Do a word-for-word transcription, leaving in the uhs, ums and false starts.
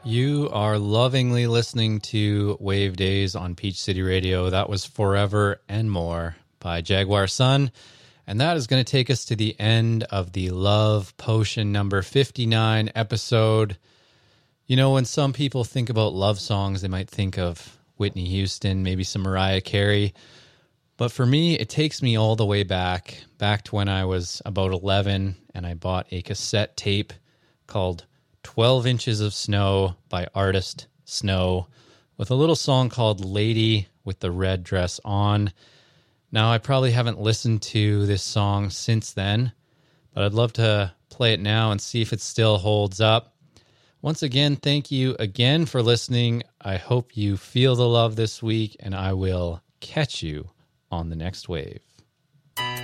You are lovingly listening to Wave Days on Peach City Radio. That was Forever and More by Jaguar Sun. And that is going to take us to the end of the Love Potion number fifty-nine episode. You know, when some people think about love songs, they might think of Whitney Houston, maybe some Mariah Carey. But for me, it takes me all the way back, back to when I was about eleven, and I bought a cassette tape called twelve Inches of Snow by Artist Snow, with a little song called Lady with the Red Dress On. Now, I probably haven't listened to this song since then, but I'd love to play it now and see if it still holds up. Once again, thank you again for listening. I hope you feel the love this week, and I will catch you on the next wave.